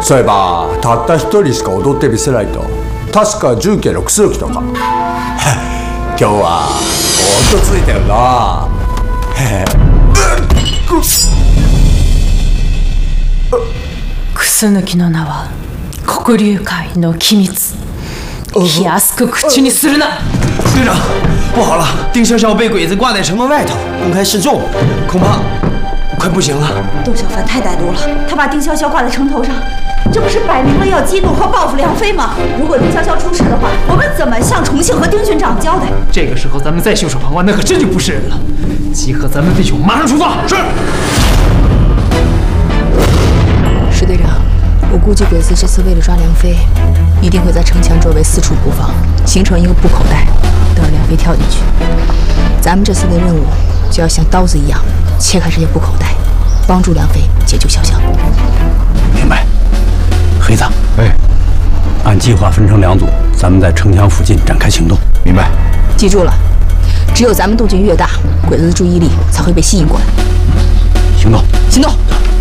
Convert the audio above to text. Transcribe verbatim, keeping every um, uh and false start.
そういえばたった一人しか踊ってみせないと確か重慶の楠木とか今日はほんとついてるな。 楠木の名は黒竜会の機密。安く口にするな。 队长，不好了，丁潇潇被鬼子挂在城门外头，公开示众，恐怕快不行了。 窦小凡太歹毒了，他把丁潇潇挂在城头上，这不是摆明了要激怒和报复梁飞吗？如果丁潇潇出事的话，我们怎么向重庆和丁军长交代？ 这个时候咱们再袖手旁观，那可真就不是人了。集合咱们弟兄，马上出发。是。 石队长，我估计鬼子这次为了抓梁飞，一定会在城墙周围四处布防，形成一个布口袋，等着梁飞跳进去。咱们这次的任务就要像刀子一样切开这些布口袋，帮助梁飞解救潇潇。 明白。黑子，哎，按计划分成两组，咱们在城墙附近展开行动。 明白。 记住了，只有咱们动静越大，鬼子的注意力才会被吸引过来。 行动， 行动。